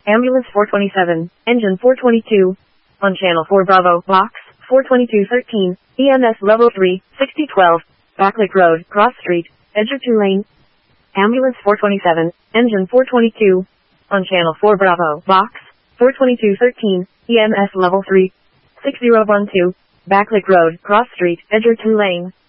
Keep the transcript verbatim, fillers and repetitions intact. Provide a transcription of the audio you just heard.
Ambulance four twenty-seven, Engine four twenty-two. On Channel four Bravo, Box four twenty-two thirteen, E M S Level three, sixty twelve, Backlick Road, Cross Street, Edger two Lane. Ambulance four twenty-seven, Engine four twenty-two. On Channel four Bravo, Box four twenty-two thirteen, E M S Level three, six zero one two, Backlick Road, Cross Street, Edger two Lane.